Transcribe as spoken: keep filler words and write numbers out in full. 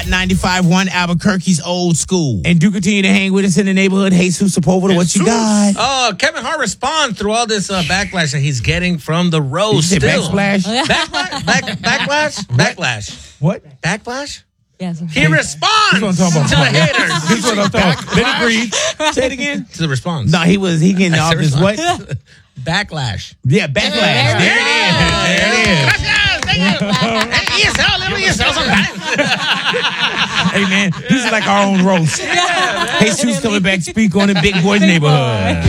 Hot ninety-five point one Albuquerque's Old School. And do continue to hang with us in the neighborhood. Jesus Sepulveda, what you got? Oh, Kevin Hart responds through all this uh, backlash that he's getting from the roast. Did you say still. backsplash? Backlash? Back, backlash? Backlash. What? Backlash? Yes. He responds He's what I'm talking about. to the haters. He's what I'm talking about. Let it breathe. Say it again. To the response. No, he was, he getting off his what? Backlash. Yeah, backlash. Yeah, there it is. There it is. Gracias, thank you. Hey, E S L, little E S L sometimes. Hey, man, this is like our own roast. Jesus coming back to speak on the Big Boys Neighborhood.